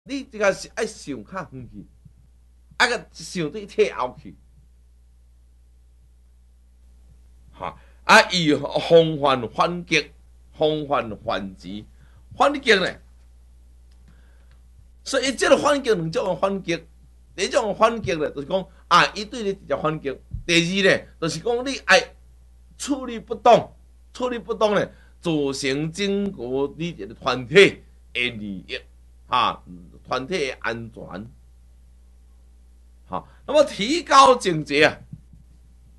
你这个是爱想较远去，个想对退后去，哈以防范反击，防范反击，反击呢？所以这个反击两种反击，第一种反击呢，就是讲伊对你直接反击；第二呢，就是讲你爱处理不当，处理不当呢，造成整个你这个团体的利益，团体的安全，那么提高警觉啊。